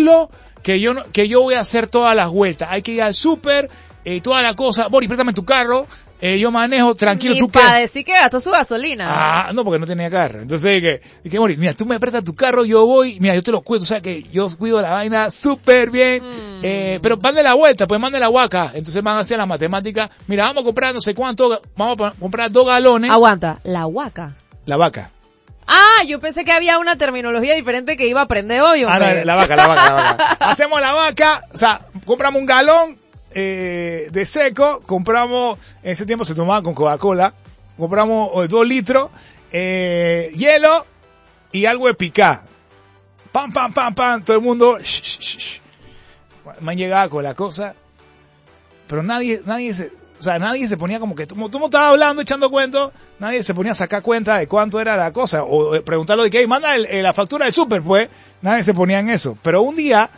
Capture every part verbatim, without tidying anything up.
tranquilo, que yo no, que yo voy a hacer todas las vueltas. Hay que ir al súper, eh, toda la cosa. Boris, préstame tu carro. Eh, yo manejo, tranquilo, Ni tú para qué. decir que gastó su gasolina. Ah, no, porque no tenía carro. Entonces dije, dije, Boris, mira, tú me prestas tu carro, yo voy, mira, yo te lo cuido, o sea que yo cuido la vaina súper bien. Mm. Eh, pero mande la vuelta, pues mande la huaca. Entonces van a hacer la matemática. Mira, vamos a comprar no sé cuánto, vamos a comprar dos galones. Aguanta, la huaca. La vaca. Ah, yo pensé que había una terminología diferente que iba a aprender hoy. Ah, no, la vaca, la vaca, la vaca. Hacemos la vaca, o sea, compramos un galón eh, de seco, compramos, en ese tiempo se tomaba con Coca-Cola, compramos oh, dos litros, eh, hielo y algo de picar. Pam, pam, pam, pam, todo el mundo, shh, shh, shh. Me han llegado con la cosa, pero nadie, nadie se... O sea, nadie se ponía como que, como tú me estabas hablando, echando cuentos, nadie se ponía a sacar cuenta de cuánto era la cosa, o, o preguntarlo de que, hey, manda el, el, la factura del súper, pues, nadie se ponía en eso. Pero un día,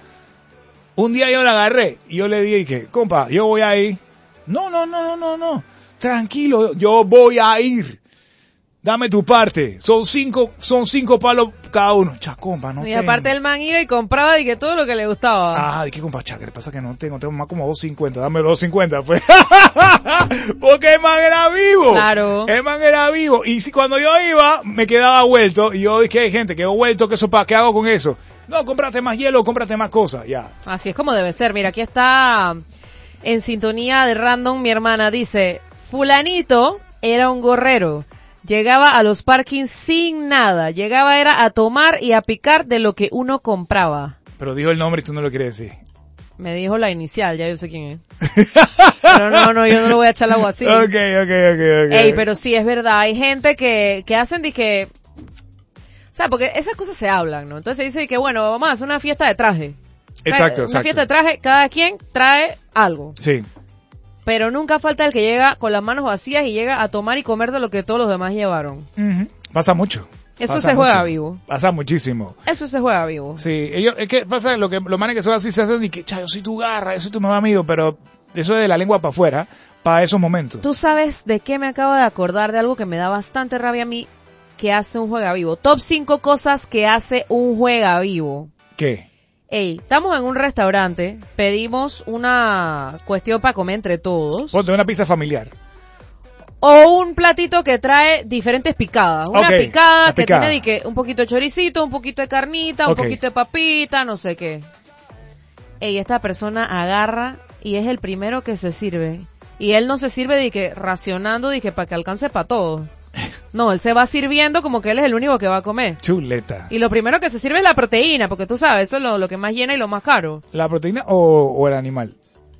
un día yo la agarré, y yo le dije que, compa, yo voy a ir. No, no, no, no, no, no, tranquilo, yo voy a ir. Dame tu parte, son cinco, son cinco palos cada uno. Cha, compa, no y tengo. aparte el man iba y compraba y que todo lo que le gustaba. Ah, ¿de qué compa? Cha, que le pasa que no tengo, tengo más como dos cincuenta, dame los dos cincuenta, pues. Porque el man era vivo. Claro. El man era vivo. Y si cuando yo iba, me quedaba vuelto, y yo dije, hay gente, quedó vuelto, que eso para, ¿qué hago con eso? No, cómprate más hielo, cómprate más cosas, ya. Así es como debe ser. Mira, aquí está en sintonía de Random mi hermana, dice, fulanito era un gorrero. Llegaba a los parkings sin nada. Llegaba era a tomar y a picar de lo que uno compraba. Pero dijo el nombre y tú no lo quieres decir. Me dijo la inicial, ya yo sé quién es. Pero no, no, yo no le voy a echar el agua así. Ok, ok, ok, ok. Ey, pero sí, es verdad. Hay gente que, que hacen de que... O sea, porque esas cosas se hablan, ¿no? Entonces se dice que, bueno, vamos a hacer una fiesta de traje. Exacto, Una exacto. fiesta de traje, cada quien trae algo. Sí. Pero nunca falta el que llega con las manos vacías y llega a tomar y comer de lo que todos los demás llevaron. Uh-huh. Pasa mucho. Eso pasa se juega mucho. vivo. Pasa muchísimo. Eso se juega vivo. Sí, ellos, es que pasa, lo que, los manes que son así se hacen y que, cha, yo soy tu garra, yo soy tu mejor amigo, pero eso es de la lengua para afuera, para esos momentos. Tú sabes de qué me acabo de acordar, de algo que me da bastante rabia a mí, que hace un juega vivo. Top cinco cosas que hace un juega vivo. ¿Qué? Ey, estamos en un restaurante, pedimos una cuestión para comer entre todos. Ponte una pizza familiar. O un platito que trae diferentes picadas. Una Okay, picada la que picada. tiene de que un poquito de choricito, un poquito de carnita, un Okay. poquito de papita, no sé qué. Ey, esta persona agarra y es el primero que se sirve. Y él no se sirve de que racionando, de que para que alcance para todos. No, él se va sirviendo como que él es el único que va a comer. Chuleta. Y lo primero que se sirve es la proteína, porque tú sabes, eso es lo, lo que más llena y lo más caro. ¿La proteína o, o el animal?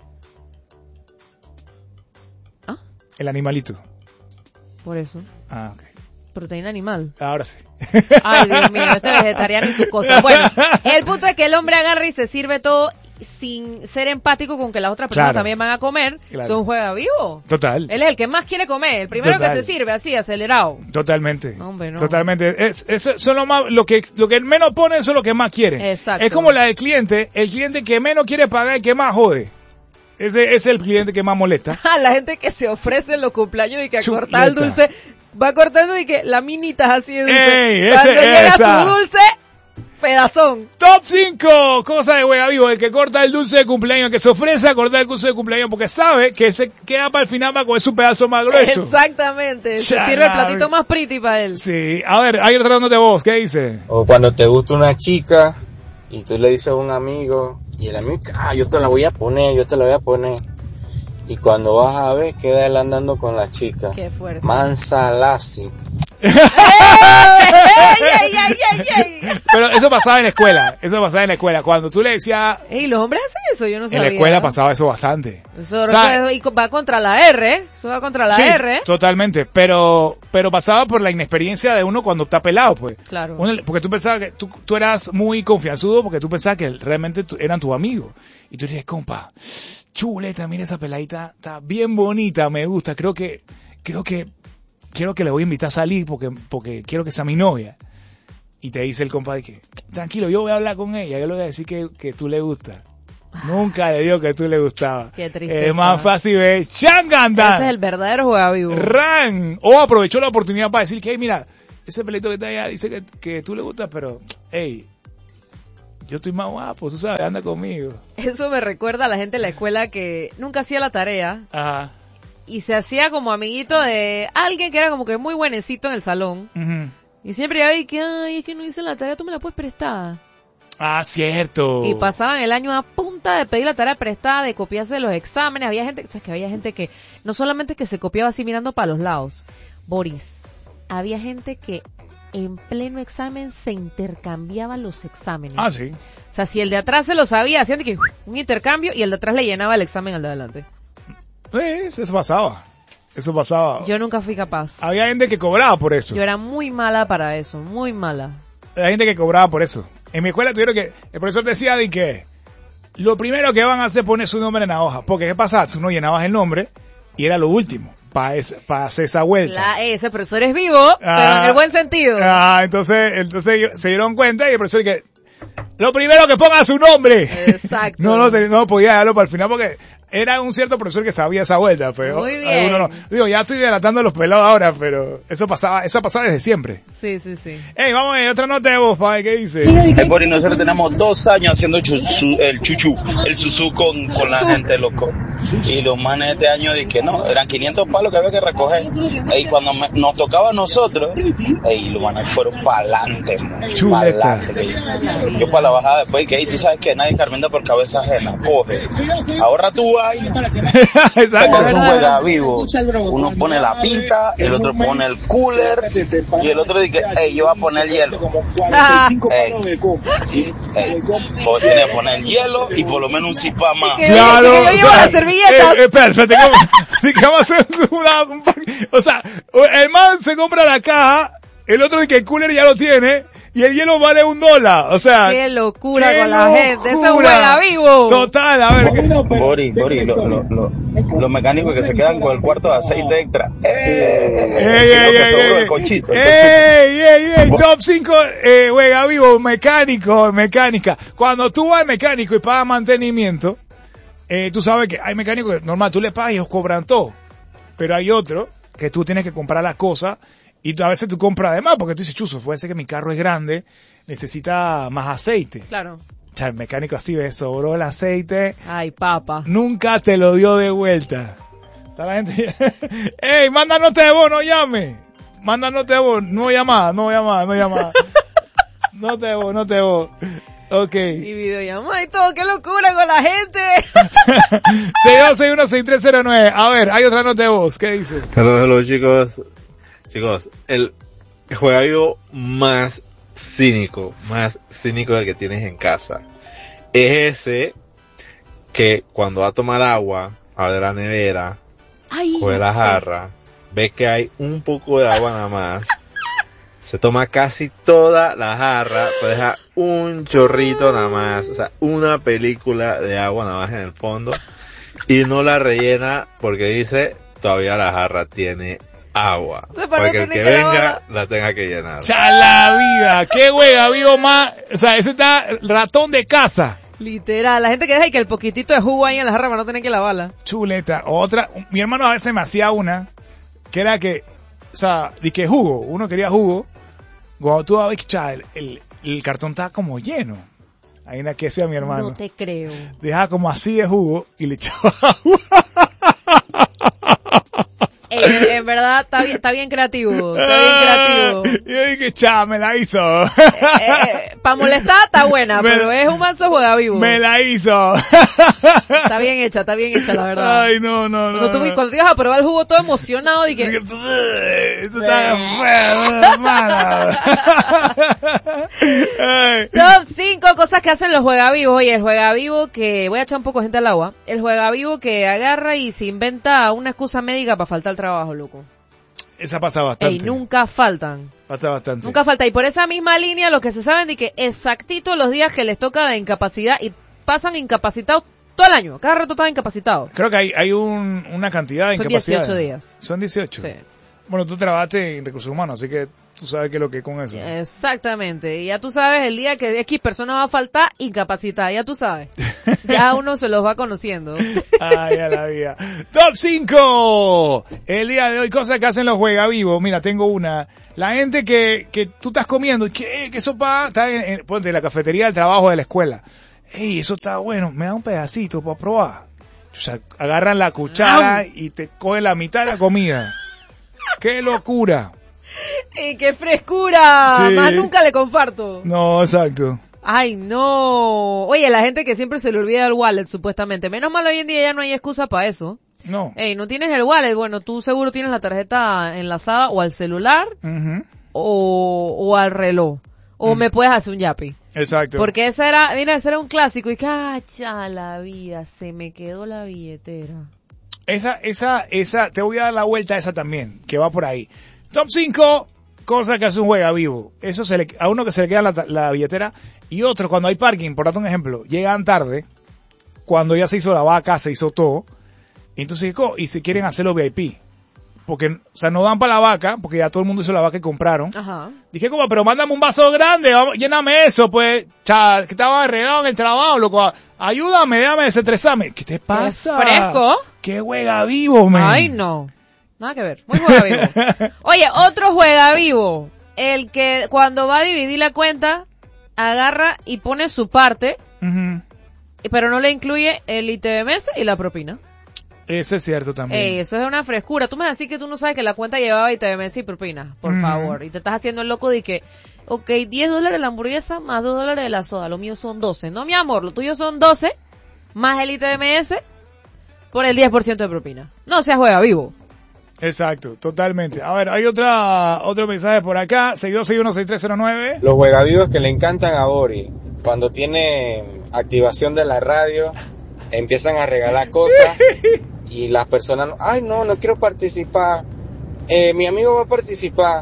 ¿Ah? El animalito. Por eso. Ah, ok. Proteína animal. Ahora sí. Ay, Dios mío, este vegetariano y sus cosas. Bueno, el punto es que el hombre agarra y se sirve todo sin ser empático con que las otras personas Claro. también van a comer. Claro. Son juega vivo. Total. Él es el que más quiere comer, el primero Total. que se sirve así, acelerado. Totalmente. No, hombre, no. Totalmente. Es, es, son lo más, lo que, lo que menos ponen son lo que más quieren. Exacto. Es como la del cliente, el cliente que menos quiere pagar, el que más jode. Ese, ese es el cliente que más molesta. La gente que se ofrece en los cumpleaños y que a Chuleta. cortar el dulce, va cortando y que la minita es así de dulce. Ey, Cuando ese- llega esa. su dulce, pedazón. Top cinco cosas de juega vivo. El que corta el dulce de cumpleaños, el que se ofrece a cortar el dulce de cumpleaños porque sabe que se queda para el final para comer su pedazo más grueso. Exactamente. Se Ya sirve el la platito vi. más pretty para él. Sí. A ver, hay otra nota de voz. ¿Qué dice? O cuando te gusta una chica y tú le dices a un amigo y el amigo, ah, yo te la voy a poner, yo te la voy a poner. Y cuando vas a ver, queda él andando con la chica. Qué fuerte. Mansa Lassi. ¡Ey, ey, ey, ey, ey! Pero eso pasaba en la escuela. Eso pasaba en la escuela. Cuando tú le decías... Ey, los hombres hacen eso, yo no En sabía. la escuela pasaba eso bastante. Eso, O sea, eso es- y va contra la R, ¿eh? Eso va contra la sí, R. totalmente. Pero pero pasaba por la inexperiencia de uno cuando está pelado, pues. Claro. Uno- porque tú pensabas que tú, tú eras muy confianzudo porque tú pensabas que realmente tú- eran tus amigos. Y tú dices, compa, chuleta, mira esa peladita, está bien bonita, me gusta. Creo que, creo que, quiero que le voy a invitar a salir porque, porque quiero que sea mi novia. Y te dice el compa que, tranquilo, yo voy a hablar con ella, yo le voy a decir que, que tú le gustas. Nunca le digo que tú le gustaba. Qué tristeza. Es más fácil ver changanda. Ese es el verdadero juega vivo. Ran. O aprovechó la oportunidad para decir que, hey, mira, ese pelito que está allá dice que, que tú le gustas, pero, hey, yo estoy más guapo, tú sabes, anda conmigo. Eso me recuerda a la gente de la escuela que nunca hacía la tarea. Ajá. Y se hacía como amiguito de alguien que era como que muy buenecito en el salón. Uh-huh. Y siempre había que, ay, es que no hice la tarea, tú me la puedes prestar. Ah, cierto. Y pasaban el año a punta de pedir la tarea prestada, de copiarse de los exámenes. Había gente, o sea, que había gente que no solamente que se copiaba así mirando para los lados. Boris, había gente que en pleno examen se intercambiaban los exámenes. Ah, sí. O sea, si el de atrás se lo sabía, hacían de que un intercambio y el de atrás le llenaba el examen al de adelante. Sí, eso pasaba. Eso pasaba. Yo nunca fui capaz. Había gente que cobraba por eso. Yo era muy mala para eso, muy mala. Había gente que cobraba por eso. En mi escuela tuvieron que, el profesor decía de que lo primero que van a hacer es poner su nombre en la hoja. Porque ¿qué pasaba? Tú no llenabas el nombre y era lo último para pa hacer esa vuelta. La, ese profesor es vivo, ah, pero en el buen sentido. Ah, entonces, entonces se dieron cuenta y el profesor que lo primero que ponga su nombre. Exacto. No, no, no podía darlo para el final porque era un cierto profesor que sabía esa vuelta, pero muy bien. alguno no. Digo, ya estoy delatando a los pelados ahora, pero eso pasaba, eso pasaba desde siempre. Sí, sí, sí. Ey, vamos a ver, otra nota de voz, padre, ¿qué dice? Hey, Boris, nosotros tenemos dos años haciendo chuchu, el chuchu, el susú con, con la gente, loco. Y los manes este año dije que no, eran quinientos palos que había que recoger. Y cuando me, nos tocaba a nosotros, ey, los manes fueron para adelante, Chuleta. Yo para la bajada después, que hey, tú sabes que nadie carmenda por cabeza ajena, coge, ahorra tu vaina. Exacto. Es un juega vivo. Uno pone la pinta, el otro pone el cooler y el otro dice, hey, yo voy a poner hielo. Ah. Ey, ey, vos tenés que poner hielo y por lo menos un zipá más. Claro, que yo llevo las servilletas. Eh, espera, espérate, ¿cómo, ¿cómo hacer una, un, o sea, el man se compra la caja, el otro dice que el cooler ya lo tiene, y el hielo vale un dólar, o sea. Qué locura qué con la locura. gente, ese juega vivo. Total, a ver. ¿qué? Boris, Boris, lo, lo, lo, los mecánicos que se quedan con el cuarto de aceite extra. ¡Eh! ¡Ey, ey, ey! Conchito, ¡Ey, ey, ey! Top cinco, eh, juega vivo, mecánico, mecánica. Cuando tú vas al mecánico y pagas mantenimiento, eh, tú sabes que hay mecánicos que normal tú le pagas y ellos cobran todo. Pero hay otro que tú tienes que comprar las cosas y tú, a veces tú compras de más porque tú dices, chuzo, puede ser que mi carro es grande, necesita más aceite. Claro. O sea, el mecánico así ve, sobró el aceite. Ay, papa. Nunca te lo dio de vuelta. Está la gente. ¡Ey, mándanos de voz, no llame! Mándanos de voz, no llamada, no llamada, no llamada. No te voz, no te voz. Ok. Y videollamada y todo, qué locura con la gente. seis dos seis uno seis tres cero nueve. A ver, hay otra nota de voz, ¿qué dice? Hello, hello, chicos. Chicos, el juega vivo más cínico, más cínico del que tienes en casa, es ese que cuando va a tomar agua, abre la nevera, Ay, coge la sé. jarra, ve que hay un poco de agua nada más, se toma casi toda la jarra, pues deja un chorrito nada más, o sea, una película de agua nada más en el fondo, y no la rellena porque dice, todavía la jarra tiene agua, Se paró, para que el tiene que que venga lavarla. la tenga que llenar. ¡Cha la vida! ¡Qué juega vivo más! O sea, ese está ratón de casa. Literal, la gente que deja y que el poquitito de jugo ahí en la jarra para no tener que lavarla. Chuleta. Otra, mi hermano a veces me hacía una, que era que, o sea, de que jugo, uno quería jugo, cuando tú vas a ver, cha, el, el, el cartón estaba como lleno. Hay una que hacía mi hermano. No te creo. Dejaba como así de jugo y le echaba agua. Ey, en, en verdad, está bien, está bien creativo, está bien creativo. Y yo dije, cha, me la hizo. Eh, eh, para molestar está buena, Me- pero es un manso juega vivo. Me la hizo. Está bien hecha, está bien hecha, la verdad. Ay, no, no, no. Cuando tú no. cuando te ibas a probar el jugo todo emocionado, dije, Dije, esto está feo, hermano. Ay. top cinco cosas que hacen los juegavivos. Oye, el juegavivo que, voy a echar un poco de gente al agua, el juegavivo que agarra y se inventa una excusa médica para faltar al trabajo, loco. Esa pasa bastante. Ey, nunca faltan. Pasa bastante. Nunca falta. Y por esa misma línea, los que se saben de que exactito los días que les toca de incapacidad y pasan incapacitados todo el año. Cada rato están incapacitados. Creo que hay, hay un, una cantidad de Son incapacidades. dieciocho días. Son dieciocho. Sí. Bueno, tú trabajaste en recursos humanos, así que tú sabes qué es lo que es con eso. Exactamente. Y ya tú sabes el día que X persona va a faltar, incapacitada. Ya tú sabes. Ya uno se los va conociendo. Ay, a la vida. Top cinco. El día de hoy, cosas que hacen los juegavivos. Mira, tengo una. La gente que, que tú estás comiendo, ¿qué? ¿Qué sopa? Está en, en, ponte, en la cafetería del trabajo de la escuela. Ey, eso está bueno, me da un pedacito para probar. O sea, agarran la cuchara y te cogen la mitad de la comida. ¡Qué locura! ¡Y qué frescura! Sí. Más nunca le comparto. No, exacto. Ay, no. Oye, la gente que siempre se le olvida el wallet, supuestamente. Menos mal hoy en día ya no hay excusa para eso. No. Ey, no tienes el wallet. Bueno, tú seguro tienes la tarjeta enlazada o al celular Uh-huh. o, o al reloj. O Mm. me puedes hacer un yapi. Exacto. Porque ese era, mira, ese era un clásico. Y cacha la vida, se me quedó la billetera. Esa, esa, esa, te voy a dar la vuelta a esa también, que va por ahí. Top cinco, cosas que hace un juegavivo. Eso se le, a uno que se le queda la, la billetera y otro cuando hay parking, por darte un ejemplo, llegan tarde, cuando ya se hizo la vaca, se hizo todo, y entonces, y si quieren hacerlo V I P. Porque, o sea, no dan para la vaca, porque ya todo el mundo hizo la vaca y compraron. Ajá. Dije, como, pero mándame un vaso grande, vamos, lléname eso, pues, cha, que estaba enredado en el trabajo, loco, ayúdame, déjame desestresarme. ¿Qué te pasa? ¿Qué fresco? ¡Qué juega vivo, man! Ay, no. Nada que ver. Muy juega vivo. Oye, otro juega vivo. El que cuando va a dividir la cuenta, agarra y pone su parte, Uh-huh. pero no le incluye el I T B M S y la propina. Ese es cierto también. Ey, eso es una frescura. Tú me vas a decir que tú no sabes que la cuenta llevaba I T B M S y propina, por Ujú. favor. Y te estás haciendo el loco de que, ok, diez dólares la hamburguesa más dos dólares de la soda. Lo mío son doce. No, mi amor, lo tuyo son doce más el I T B M S por el diez por ciento de propina. No se juega vivo. Exacto, totalmente. A ver, hay otra otro mensaje por acá, seis dos seis uno seis tres cero nueve. Los juegavivos que le encantan a Bori, cuando tiene activación de la radio, empiezan a regalar cosas y las personas, ay no, no quiero participar, eh, mi amigo va a participar,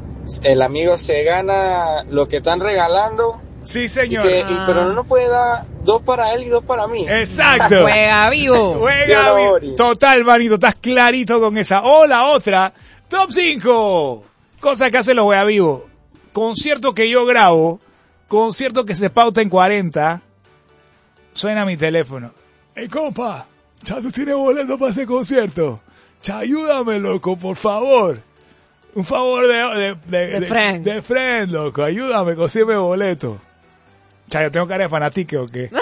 el amigo se gana lo que están regalando, Sí, y señor. que, y- pero no nos puede dar dos para él y dos para mí. Exacto. Juega vivo. Juega Sí o no, vi- Boris. Total, manito, estás clarito con esa. O la otra, top cinco. Cosas que hacen los juega vivos. Concierto que yo grabo, concierto que se pauta en cuarenta, suena mi teléfono. Hey, compa, ya tú tienes boleto para ese concierto. Ya ayúdame, loco, por favor. Un favor de, de, de, De friend. de friend, loco. Ayúdame, consígueme boleto. Ya, yo tengo cara de fanatique, ¿o qué?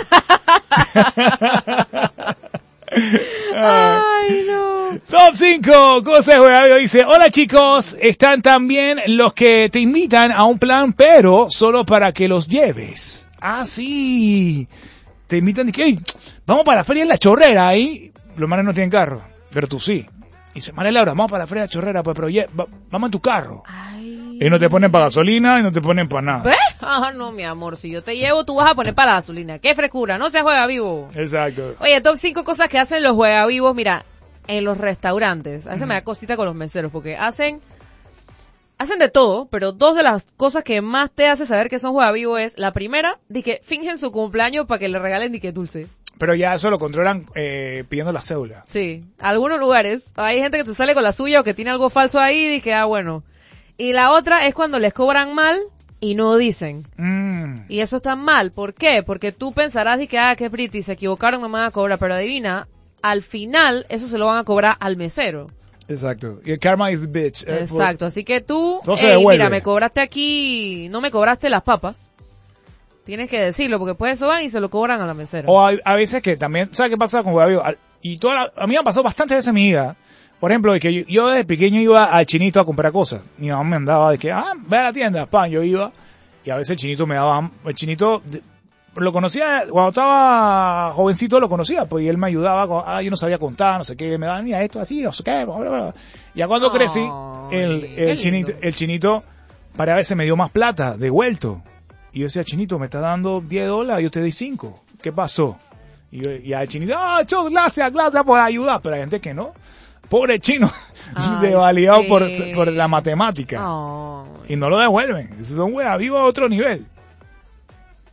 Ay, no. Top cinco, cosas juega. Dice, hola chicos, están también los que te invitan a un plan, pero solo para que los lleves. Ah, sí. Te invitan y que, "Ey, vamos para la feria en La Chorrera", ahí los manes no tienen carro, pero tú sí. Y dice, María Laura, vamos para la feria de La Chorrera, pues, pero lle- va- vamos en tu carro. Ay. Y no te ponen para gasolina y no te ponen para nada. ¿Ves? Ah, no, mi amor, si yo te llevo, tú vas a poner para la gasolina. ¡Qué frescura! No se juega vivo. Exacto. Oye, top cinco cosas que hacen los juega vivos, mira, en los restaurantes. A veces me da cosita con los meseros, porque hacen, hacen de todo, pero dos de las cosas que más te hace saber que son juega vivos es, la primera, de que fingen su cumpleaños para que le regalen dique dulce. Pero ya eso lo controlan eh, pidiendo la cédula. Sí, algunos lugares, hay gente que te sale con la suya o que tiene algo falso ahí y dije, ah, bueno. Y la otra es cuando les cobran mal y no dicen. Mm. Y eso está mal. ¿Por qué? Porque tú pensarás de que, ah, qué pretty, se equivocaron, me van a cobrar. Pero adivina, al final, eso se lo van a cobrar al mesero. Exacto. Y el karma is bitch. eh, por- Exacto. Así que tú, Todo se "Ey, devuelve". mira, me cobraste aquí, no me cobraste las papas. Tienes que decirlo, porque después eso van y se lo cobran a la mesera. O a, a veces que también, ¿sabes qué pasa con Guavivo? Al- Y toda la- a mí me ha pasado bastantes veces en mi vida. Por ejemplo, de que yo, yo desde pequeño iba al chinito a comprar cosas. Mi mamá me andaba de que, ah, ve a la tienda, pan, yo iba. Y a veces el chinito me daba, el chinito, de- lo conocía, cuando estaba jovencito lo conocía, pues y él me ayudaba, con, ah, yo no sabía contar, no sé qué, me daban, mira esto así, no sé qué, bla, bla, bla. Ya cuando Ay, crecí, el, qué el chinito, lindo. el chinito, para veces me dio más plata, devuelto. Y yo decía, chinito, me está dando diez dólares, yo te doy cinco. ¿Qué pasó? Y, yo- y al chinito, ah, chau, gracias, gracias por ayudar. Pero hay gente que no. Pobre chino, Ay, devaluado sí. por, por la matemática. Ay. Y no lo devuelven. Esos son huevas vivos a otro nivel.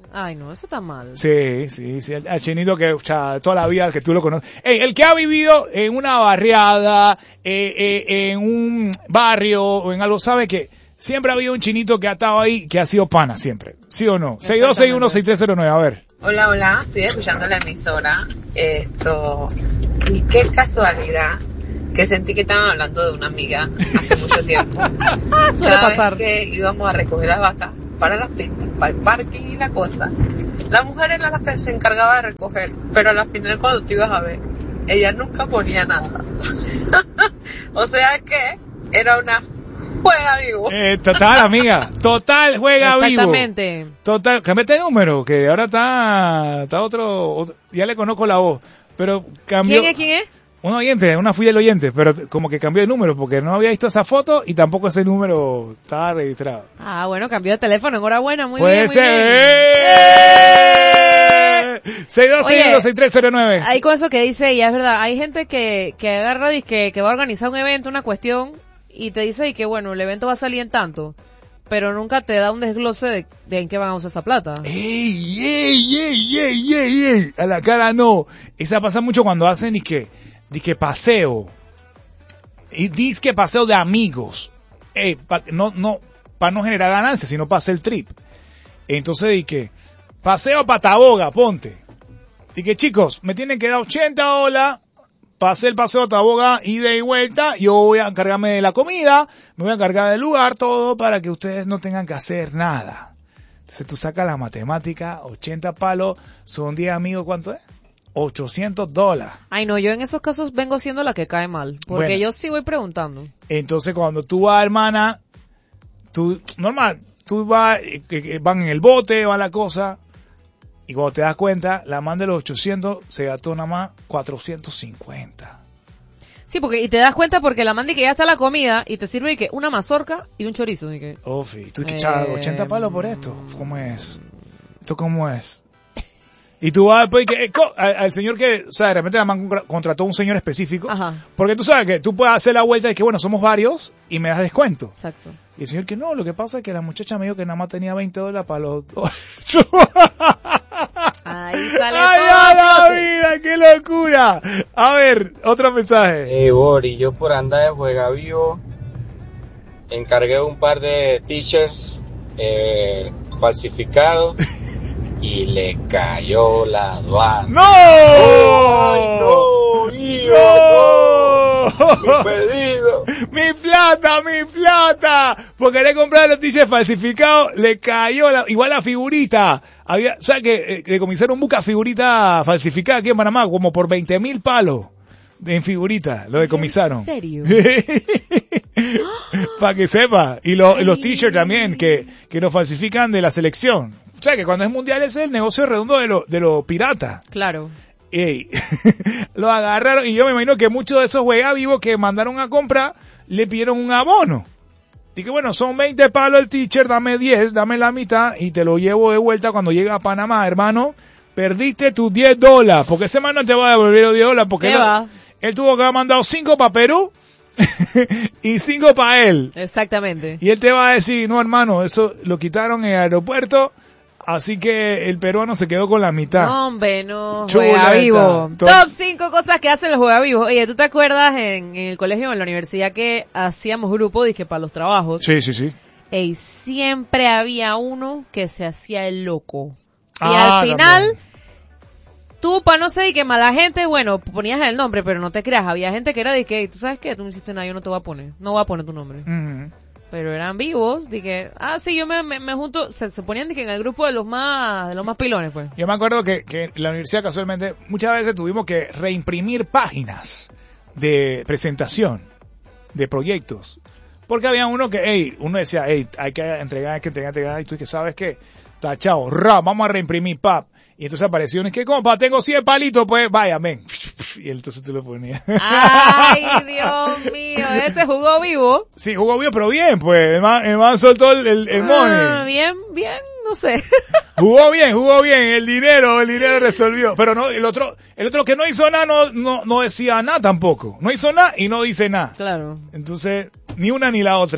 Ay, no, eso está mal. Sí, sí, sí, el, el chinito que, o sea, toda la vida que tú lo conoces. Ey, el que ha vivido en una barriada, eh, eh, en un barrio o en algo, sabe que siempre ha habido un chinito que ha estado ahí, que ha sido pana siempre. ¿Sí o no? seis dos seis uno seis tres cero nueve, a ver. Hola, hola, estoy escuchando la emisora. Esto, y qué casualidad que sentí que estaban hablando de una amiga hace mucho tiempo. Suele Cada pasar. vez que íbamos a recoger las vacas para las pistas, para el parking y la cosa, la mujer era la que se encargaba de recoger, pero al final cuando tú ibas a ver, ella nunca ponía nada. O sea que era una juega vivo. Eh, total, amiga. Total, juega vivo. Exactamente. Total, cámbiate de número, que ahora está, está otro, otro, ya le conozco la voz, pero cambió. ¿Quién es? ¿Quién es? Un oyente, una fiel oyente, pero como que cambió de número porque no había visto esa foto y tampoco ese número estaba registrado. Ah, bueno, cambió de teléfono. Enhorabuena, muy Puede bien, muy ser. bien. ¡Eh! seis dos seis uno seis tres cero nueve. Ahí con eso que dice ella, es verdad, hay gente que, que agarra y que, que va a organizar un evento, una cuestión, y te dice y que bueno, el evento va a salir en tanto, pero nunca te da un desglose de, de en qué van a usar esa plata. ¡Ey, ey, ey, ey, ey, ey! A la cara no. Esa pasa mucho cuando hacen y que, di que paseo. Y dice que paseo de amigos. Ey, pa, no, no, para no generar ganancias, sino para hacer el trip. Entonces di que, paseo para Taboga, ponte. Y que chicos, me tienen que dar ochenta dólares para hacer el paseo a Taboga, ida y vuelta. Yo voy a encargarme de la comida, me voy a encargar del lugar, todo para que ustedes no tengan que hacer nada. Entonces tú sacas la matemática, ochenta palos, son diez amigos, ¿cuánto es? ochocientos dólares. Ay, no, yo en esos casos vengo siendo la que cae mal, porque Bueno. yo sí voy preguntando. Entonces cuando tú vas, hermana, tú, normal, tú vas, eh, eh, van en el bote, va la cosa, y cuando te das cuenta, la man de los ochocientos se gastó nada más cuatrocientos cincuenta. Sí, porque y te das cuenta porque la mandi que ya está la comida y te sirve y que una mazorca y un chorizo. Y que, Ofi, tú Eh, echas ochenta palos por esto. ¿Cómo es? ¿Esto cómo es? Y tú vas después y que, eh, co- al, al señor que, o sea, de repente la man contra- contrató a un señor específico. Ajá, Porque tú sabes que tú puedes hacer la vuelta y que, bueno, somos varios y me das descuento. exacto. Y el señor que no, lo que pasa es que la muchacha me dijo que nada más tenía veinte dólares para los dos. Ahí sale ¡Ay, todo. a la vida! ¡Qué locura! A ver, otro mensaje. Hey, Bori, yo por andar de Juega Vivo encargué un par de t-shirts eh, falsificados y le cayó la aduana. ¡No! ¡Ay, no, hijo, no! ¡Mi perdido! ¡Mi plata, mi plata! Porque le compré los t-shirts falsificados, le cayó la, igual la figurita. Había, o sea que eh, decomisaron busca figurita falsificada aquí en Panamá, como por veinte mil palos de, en figurita, lo decomisaron. ¿En serio? Para que sepa. Y lo- Ay. los t-shirts también, que, que los falsifican de la selección. O sea que cuando es mundial ese es el negocio redondo de los de los piratas. Claro. Ey, lo agarraron y yo me imagino que muchos de esos juega vivos que mandaron a comprar le pidieron un abono. Dije, bueno, son veinte palos el t-shirt, dame diez, dame la mitad y te lo llevo de vuelta cuando llegue a Panamá, hermano. Perdiste tus diez dólares, porque ese man no te va a devolver los diez dólares, porque ¿Qué él, va? él tuvo que haber mandado cinco para Perú y cinco para él. Exactamente. Y él te va a decir, no hermano, eso lo quitaron en el aeropuerto, así que el peruano se quedó con la mitad. No, hombre, no. Chuleta. Juega vivo. Top- Top cinco cosas que hacen los juega vivos. Oye, ¿tú te acuerdas en, en el colegio o en la universidad que hacíamos grupo, dije, para los trabajos? Sí, sí, sí. Ey, siempre había uno que se hacía el loco. Y Ah, al final, también. tú, para no sé, de que mala gente, bueno, ponías el nombre, pero no te creas. Había gente que era de que, ¿tú sabes qué? Tú no hiciste nada, yo no te voy a poner. No voy a poner tu nombre. Ujú. Pero eran vivos, dije, ah, sí, yo me, me, me junto, se, se ponían de que en el grupo de los más, de los más pilones, pues. Yo me acuerdo que, que en la universidad casualmente muchas veces tuvimos que reimprimir páginas de presentación, de proyectos. Porque había uno que, hey, uno decía, hey, hay que entregar, hay que entregar, entregar, y tú que sabes que, tachado, ra, vamos a reimprimir, pap. Y entonces apareció uno, que compa, tengo cien palitos, pues, vaya, ven. Y entonces tú lo ponías. Ay, Dios mío, ese jugó vivo. Sí, jugó bien, pero bien, pues, el man, el man soltó el, el, el Ah, money. bien, bien, no sé. Jugó bien, jugó bien, el dinero, el dinero resolvió. Pero no, el otro, el otro que no hizo nada no, no, no decía nada tampoco. No hizo nada y no dice nada. Claro. Entonces, ni una ni la otra.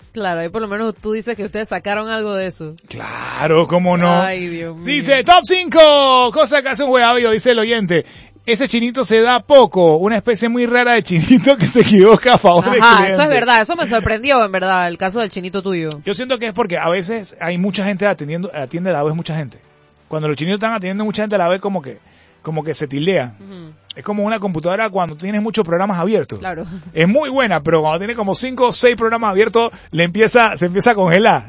Claro, ahí por lo menos tú dices que ustedes sacaron algo de eso. Claro, cómo no. Ay, Dios mío. Dice, top cinco, cosas que hace un huevavío, dice el oyente. Ese chinito se da poco, una especie muy rara de chinito que se equivoca a favor del Ajá, cliente. eso es verdad, eso me sorprendió, en verdad, el caso del chinito tuyo. Yo siento que es porque a veces hay mucha gente atendiendo, atiende a la vez mucha gente. Cuando los chinitos están atendiendo mucha gente a la vez, como que, como que se tildean. Ujú. Es como una computadora cuando tienes muchos programas abiertos. Claro. Es muy buena, pero cuando tiene como cinco o seis programas abiertos, le empieza, se empieza a congelar.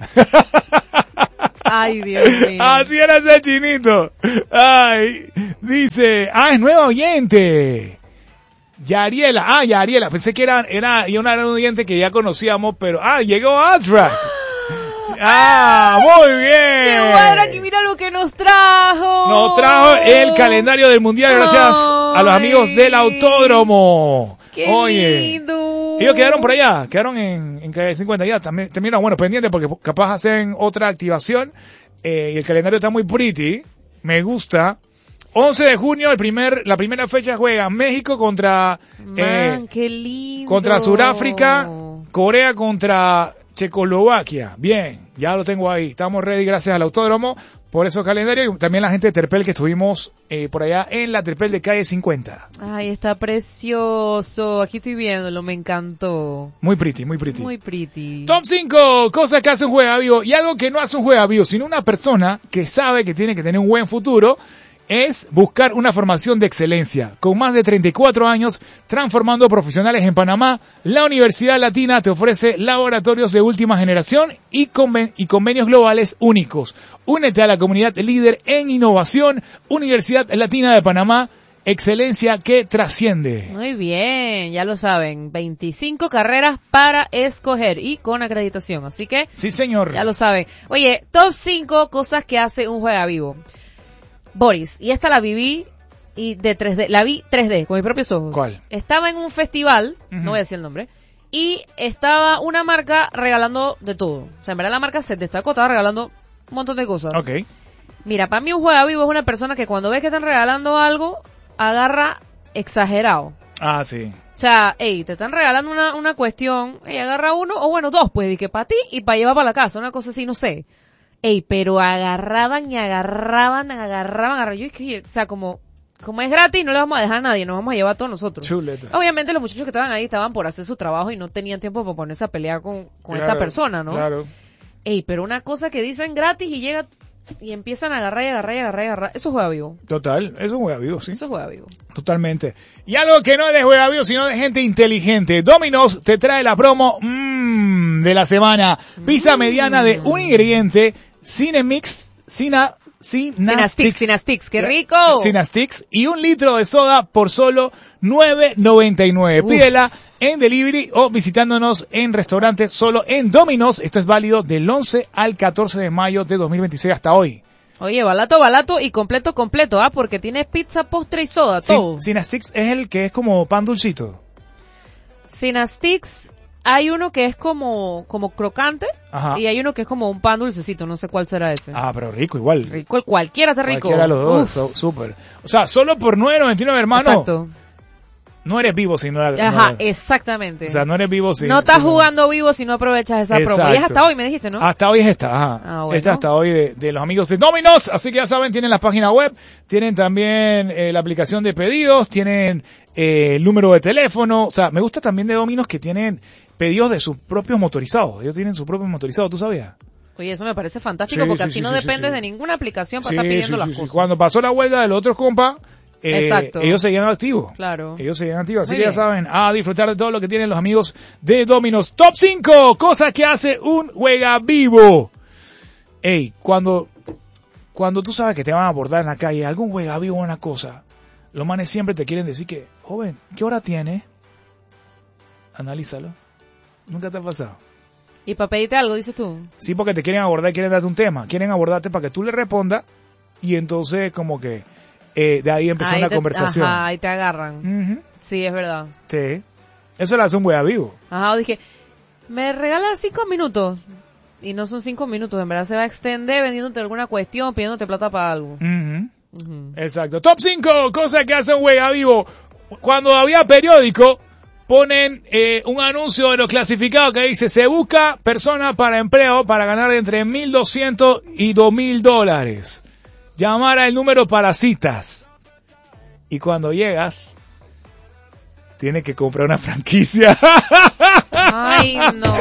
Ay, Dios mío. Así era ese chinito. Ay, dice, ah, es nueva oyente. Yariela, ah, Yariela, pensé que era, era, y una era un oyente que ya conocíamos, pero, ah, llegó Atra. Ah, muy bien. ¡Qué bueno! Aquí mira lo que nos trajo. Nos trajo el calendario del mundial gracias a los amigos del autódromo. ¡Qué Oye, lindo! ellos quedaron por allá, quedaron en, en calle cincuenta ya, también, también, bueno, pendientes porque capaz hacen otra activación, eh, y el calendario está muy pretty, me gusta. once de junio, el primer, la primera fecha juega México contra, Man, eh, qué lindo. contra Sudáfrica, Corea contra Checoslovaquia. Bien, ya lo tengo ahí. Estamos ready gracias al autódromo por esos calendarios y también la gente de Terpel que estuvimos eh, por allá en la Terpel de calle cincuenta. Ay, está precioso. Aquí estoy viéndolo, me encantó. Muy pretty, muy pretty. Muy pretty. Top cinco, cosas que hace un juega vivo y algo que no hace un juega vivo, sino una persona que sabe que tiene que tener un buen futuro. Es buscar una formación de excelencia. Con más de treinta y cuatro años transformando profesionales en Panamá, la Universidad Latina te ofrece laboratorios de última generación y, conven- y convenios globales únicos. Únete a la comunidad líder en innovación, Universidad Latina de Panamá, excelencia que trasciende. Muy bien, ya lo saben. veinticinco carreras para escoger y con acreditación. Así que Sí, señor. ya lo saben. Oye, top cinco cosas que hace un juega vivo. Boris, y esta la viví y de tres D, la vi tres D con mis propios ojos. ¿Cuál? Estaba en un festival, Ujú. no voy a decir el nombre, y estaba una marca regalando de todo. O sea, en verdad la marca se destacó, estaba regalando un montón de cosas. Ok. Mira, para mí un juega vivo es una persona que cuando ve que están regalando algo, agarra exagerado. Ah, sí. O sea, hey, te están regalando una, una cuestión, y agarra uno, o bueno, dos, pues, y que para ti y para llevar para la casa, una cosa así, no sé. Ey, pero agarraban y agarraban, agarraban, agarraban. Yo es que, o sea, como, como es gratis, no le vamos a dejar a nadie, nos vamos a llevar a todos nosotros. Chuleta. Obviamente los muchachos que estaban ahí estaban por hacer su trabajo y no tenían tiempo para ponerse a pelear con, con Claro, esta persona, ¿no? Claro. Ey, pero una cosa que dicen gratis y llega y empiezan a agarrar y agarrar y agarrar y agarrar, eso juega vivo. Total, eso es un juega vivo, sí. Eso juega vivo. Totalmente. Y algo que no es de juega vivo, sino de gente inteligente. Domino's te trae la promo mmm, de la semana. Pizza Mm. mediana de un ingrediente, Cinemix, Cina, Cinastix, Cinastix, qué rico. Cinastix y un litro de soda por solo nueve noventa y nueve. Uf. Pídela en delivery o visitándonos en restaurantes solo en Domino's. Esto es válido del once al catorce de mayo de dos mil veintiséis hasta hoy. Oye, balato, balato y completo, completo, ¿ah? Porque tiene pizza, postre y soda, todo. Cin- Cinastix es el que es como pan dulcito. Cinastix, hay uno que es como, como crocante Ajá. y hay uno que es como un pan dulcecito, no sé cuál será ese. Ah, pero rico igual. Rico, cualquiera está rico. Cualquiera de los dos, Uf, so- súper. O sea, solo por nueve noventa y nueve, hermano. exacto. No eres vivo si no eres. Ajá, no- exactamente. O sea, no eres vivo si no estás si jugando vivo si no aprovechas esa promo. Y es Exacto. hasta hoy, me dijiste, ¿no? Hasta hoy es esta, ajá. Ah, bueno. Esta hasta hoy de, de los amigos de Domino's. Así que ya saben, tienen la página web, tienen también eh, la aplicación de pedidos, tienen eh, el número de teléfono. O sea, me gusta también de Domino's que tienen pedidos de sus propios motorizados. Ellos tienen sus propios motorizados, ¿tú sabías? Oye, eso me parece fantástico Sí, porque sí, así sí, no sí, dependes sí. de ninguna aplicación para Sí, estar pidiendo sí, las sí, sí. cosas. Cuando pasó la huelga de los otros compas, eh, Exacto. ellos seguían activos. Claro. Ellos seguían activos. Así Muy que ya bien. saben, a disfrutar de todo lo que tienen los amigos de Domino's. Top cinco cosas que hace un juega vivo. Ey, cuando, cuando tú sabes que te van a abordar en la calle, algún juega vivo o una cosa, los manes siempre te quieren decir que, joven, ¿qué hora tiene? Analízalo. Nunca te ha pasado. Y para pedirte algo, dices tú. Sí, porque te quieren abordar y quieren darte un tema. Quieren abordarte para que tú le respondas y entonces como que eh, de ahí empezó Ahí una te- conversación. Ajá, ahí te agarran. Ujú. Sí, es verdad. Sí. Eso le hace un hueá vivo. Ajá, dije, me regalas cinco minutos. Y no son cinco minutos, en verdad se va a extender vendiéndote alguna cuestión, pidiéndote plata para algo. Ujú. Ujú. Exacto. Top cinco cosas que hace un hueá vivo. Cuando había periódico, ponen eh, un anuncio en los clasificados que dice, se busca persona para empleo para ganar entre mil doscientos y dos mil dólares. Llamar al número para citas. Y cuando llegas, tienes que comprar una franquicia. Ay, no.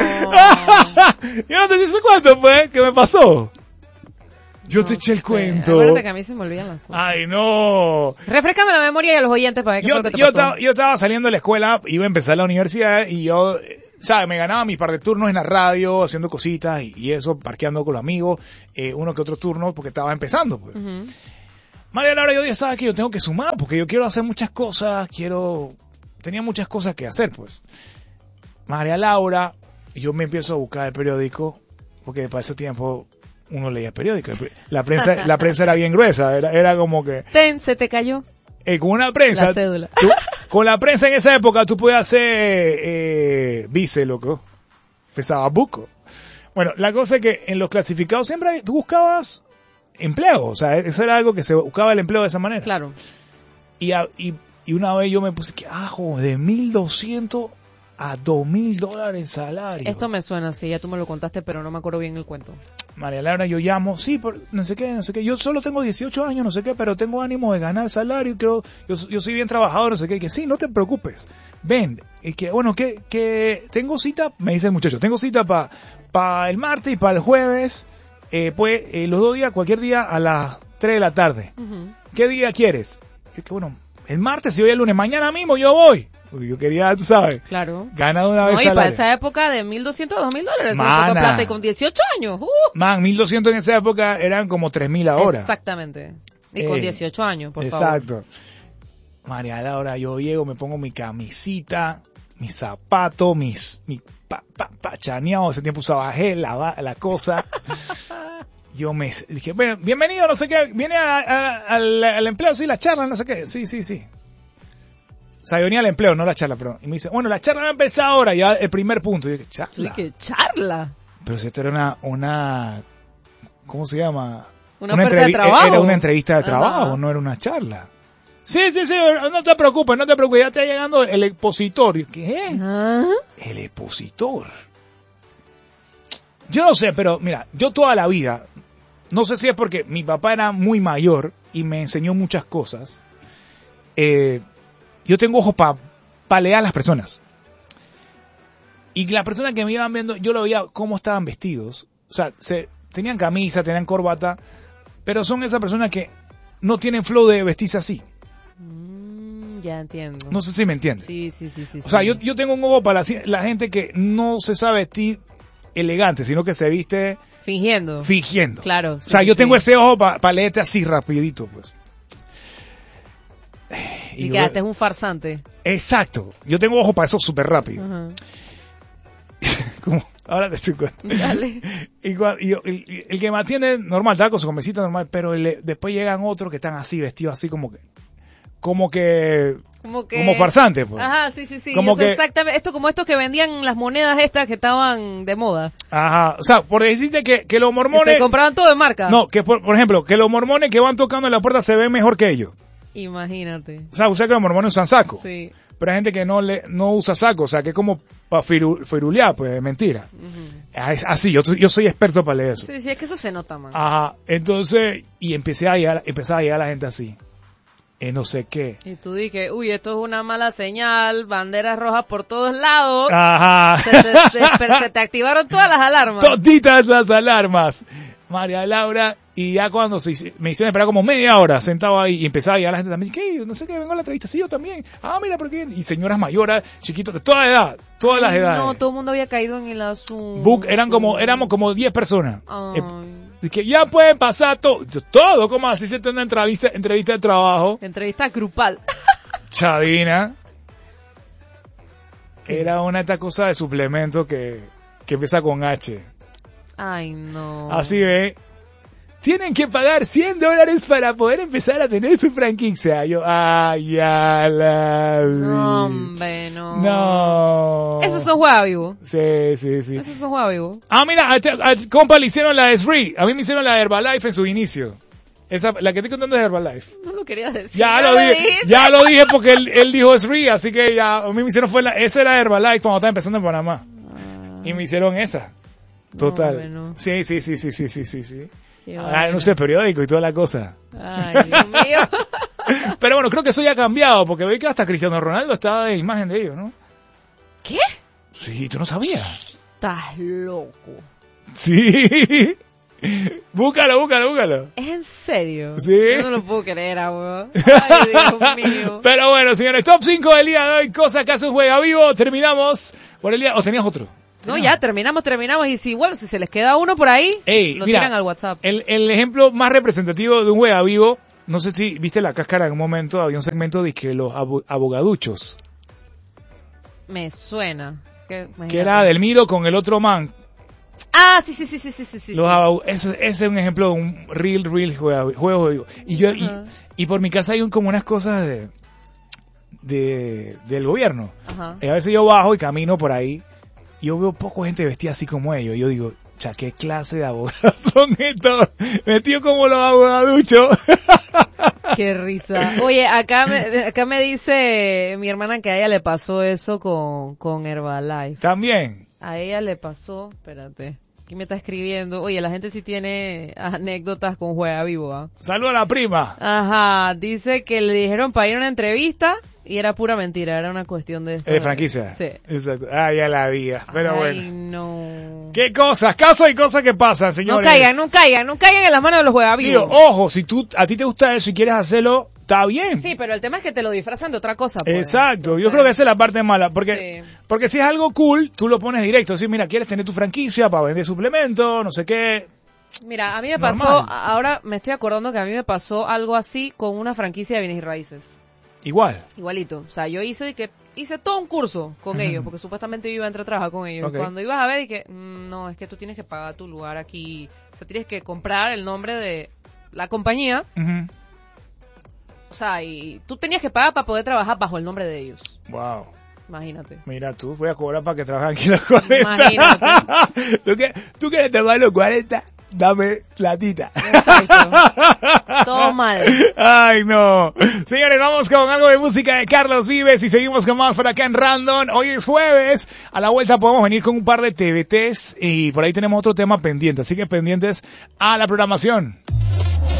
Yo no te dice cuánto fue, ¿qué me pasó? Yo No te eché el sé. cuento. Acuérdate que a mí se me olvidan las cosas. Ay, no. Refrescame la memoria y a los oyentes para ver qué Yo, fue lo que te yo, pasó. estaba, yo estaba saliendo de la escuela, iba a empezar la universidad y yo, eh, ¿sabes? Me ganaba mis par de turnos en la radio, haciendo cositas y, y eso, parqueando con los amigos, eh, uno que otro turno porque estaba empezando, pues. Ujú. María Laura, yo dije, ¿sabes qué? Yo tengo que sumar porque yo quiero hacer muchas cosas, quiero... Tenía muchas cosas que hacer, pues. María Laura, yo me empiezo a buscar el periódico, porque para ese tiempo uno leía periódico. La prensa, la prensa era bien gruesa, era, era como que... Ten, se te cayó Eh, con una prensa, la cédula. tú- con la prensa en esa época tú podías hacer eh, vice, loco. Pesaba buco. Bueno, la cosa es que en los clasificados siempre tú buscabas empleo, o sea, eso era algo que se buscaba el empleo de esa manera. Claro. Y, a- y, y una vez yo me puse que, ajo, de mil doscientos a dos mil dólares salario. Esto me suena así, ya tú me lo contaste, pero no me acuerdo bien el cuento. María Laura, yo llamo, sí, por no sé qué, no sé qué, yo solo tengo dieciocho años, no sé qué, pero tengo ánimo de ganar salario, creo, yo, yo soy bien trabajador, no sé qué, que sí, no te preocupes, ven, y que, bueno, que, que tengo cita, me dice el muchacho, tengo cita para pa el martes y para el jueves, eh, pues, eh, los dos días, cualquier día a las tres de la tarde. Ujú. ¿Qué día quieres? Yo que, bueno, el martes y hoy el lunes, mañana mismo yo voy, porque yo quería, tú sabes, Claro. ganar de una vez No, y para salario. esa época de mil doscientos a dos mil dólares, eso es Mana. poca plata, y con dieciocho años. ¡uh! Man, mil doscientos en esa época eran como tres mil ahora. Exactamente. Y con Eh, dieciocho años, por favor. Exacto. María Laura, yo llego, me pongo mi camisita, mis zapatos, mis, mi pa, pa, pa, chaneado, ese tiempo usaba gel, la, va- la cosa. Yo me dije, bueno, bienvenido, no sé qué, viene a- a- al, al empleo, sí, la charla, no sé qué, sí, sí, sí. O sea, yo venía al empleo, no la charla, perdón. Y me dice, bueno, la charla va a empezar ahora, ya el primer punto. Y yo dije, Tú charla. dije, charla. Pero si esto era una, una, ¿cómo se llama? Una oferta de entrevi- trabajo. Era una entrevista de Ajá. trabajo, no era una charla. Sí, sí, sí, no te preocupes, no te preocupes, ya está llegando el expositor. Y yo, ¿qué? Ah, El expositor. Yo no sé, pero mira, yo toda la vida, no sé si es porque mi papá era muy mayor y me enseñó muchas cosas, eh, yo tengo ojos para pa leer a las personas. Y las personas que me iban viendo, yo lo veía cómo estaban vestidos. O sea, se, tenían camisa, tenían corbata, pero son esas personas que no tienen flow de vestirse así. mm, ya entiendo. No sé si me entiendes. Sí, sí, sí, sí. O sea, sí. yo, yo tengo un ojo para la, la gente que no se sabe vestir elegante, sino que se viste Fingiendo. fingiendo. Claro. O sea, yo tengo ese ojo para pa leerte así rapidito, pues. Y, Y que yo- este es un farsante. Exacto. Yo tengo ojo para eso súper rápido. Ajá. Como, ahora te estoy cuenta. Dale. Y, cua- y yo- el, el que me atiende normal, está con su comecita normal, pero el- después llegan otros que están así, vestidos así como que, como que, Como que... como farsantes, pues. Ajá, sí, sí, sí. Como Eso que- exactamente. Esto como estos que vendían las monedas estas que estaban de moda. Ajá. O sea, por decirte que, que los Que mormones, se compraban todo de marca. no, que por, por ejemplo, que los mormones que van tocando en la puerta se ven mejor que ellos. Imagínate. O sea, usted que los mormones usan saco. Sí. Pero hay gente que no le, no usa saco, o sea, que es como para firulear, pues, es mentira. Ujú. Ah, es Así, yo, yo soy experto para leer eso. Sí, sí, es que eso se nota, man. Ajá, entonces, y empecé a llegar, empezaba a llegar la gente así. Eh, no sé qué. Y tú dije, uy, esto es una mala señal, banderas rojas por todos lados. Ajá. Se, se- se- pero se te activaron todas las alarmas. Toditas las alarmas. María Laura, y ya cuando se, hice- me hicieron esperar como media hora sentado ahí y empezaba a llegar la gente también, ¿qué? No sé qué, vengo a la entrevista, sí, yo también. Ah, mira, ¿por qué? Y señoras mayores, chiquitos, de toda edad, todas las edades. No, todo el mundo había caído en el asunto. Book, eran como, éramos como diez personas. Ay. Eh, y que ya pueden pasar todo, todo, como así se tiene una entrevista, entrevista de trabajo. Entrevista grupal. Chadina. Era una de estas cosas de suplemento que, que empieza con H. Ay, no. Así ve. Tienen que pagar cien dólares para poder empezar a tener su franquicia. Yo, ay, ya la vi. No, hombre, no. No. Esos son juegos vivo. Sí, sí, sí. Esos son juegos vivo. Ah, mira, a, a- compa le hicieron la de S R I. A mí me hicieron la de Herbalife en su inicio. Esa, la que estoy contando es Herbalife. No lo quería decir. Ya no lo dije, dijiste. ya lo dije porque él, él dijo es free, así que ya, a mí me hicieron fue la, esa era Herbalife cuando estaba empezando en Panamá. Ah, Y me hicieron esa. Total. No, bueno. Sí, sí, sí, sí, sí, sí, sí, sí. qué Ah, vaina. no sé, periódico y toda la cosa. Ay, Dios mío. Pero bueno, creo que eso ya ha cambiado, porque ve que hasta Cristiano Ronaldo estaba de imagen de ellos, ¿no? ¿Qué? Sí, tú no sabías. Estás loco. Sí. Búscalo, búscalo, búscalo. ¿Es en serio? Sí. Yo no lo puedo creer, abuelo. Ay, Dios mío. Pero bueno, señores, top cinco del día de hoy, cosas que hace un juega vivo. Terminamos por el día. ¿O tenías otro? No, ya, terminamos, terminamos. Y si, bueno, si se les queda uno por ahí, Ey, lo mira, tiran al WhatsApp. El, el ejemplo más representativo de un juega vivo, no sé si viste la cáscara en un momento, había un segmento de que los abo- abogaduchos, Me suena. Que, que era Delmiro con el otro man. Ah, sí, sí, sí, sí, sí, sí. sí. Los abau- ese, ese es un ejemplo de un real, real juega- juego vivo. Y yo, y, Ajá. y por mi casa hay un, como unas cosas de, de, del gobierno. Ajá. Y a veces yo bajo y camino por ahí y yo veo poco gente vestida así como ellos. Y yo digo, cha, ¿qué clase de abogados son estos? Vestidos como los abogaduchos. Qué risa. Oye, acá me, acá me dice mi hermana que a ella le pasó eso con, con Herbalife. También. A ella le pasó, espérate, aquí me está escribiendo. Oye, la gente sí tiene anécdotas con Juega Vivo, ¿ah? Saludos a la prima. Ajá, dice que le dijeron para ir a una entrevista y era pura mentira, era una cuestión de... De franquicia. Sí. Exacto. Ah, ya la vi. Pero Ay, bueno. no. ¿Qué cosas? Casos y cosas que pasan, No señores. caigan, no caigan, no caigan en las manos de los Juega Vivo. Digo, ojo, si tú, a ti te gusta eso y quieres hacerlo, está bien. Sí, pero el tema es que te lo disfrazan de otra cosa, pues. Exacto, yo Entonces, creo que esa es la parte mala, porque Sí. porque si es algo cool, tú lo pones directo, decir, mira, quieres tener tu franquicia para vender suplementos, no sé qué. Mira, a mí me Normal. pasó, ahora me estoy acordando que a mí me pasó algo así con una franquicia de bienes y raíces. Igual. Igualito. O sea, yo hice que hice todo un curso con Ujú. ellos, porque supuestamente yo iba a entrar a trabajar con ellos. Ok. Cuando ibas a ver, dije, "Mm, no, es que tú tienes que pagar tu lugar aquí. O sea, tienes que comprar el nombre de la compañía. Ujú. O sea, y tú tenías que pagar para poder trabajar bajo el nombre de ellos. Wow. Imagínate. Mira tú, voy a cobrar para que trabajen aquí los cuarenta. Imagínate. ¿Tú, qué, ¿Tú quieres tomar los cuarenta? Dame platita. Exacto. Todo mal. Ay, no. Señores, vamos con algo de música de Carlos Vives y seguimos con más por acá en Random. Hoy es jueves. A la vuelta podemos venir con un par de T V Ts y por ahí tenemos otro tema pendiente. Así que pendientes a la programación.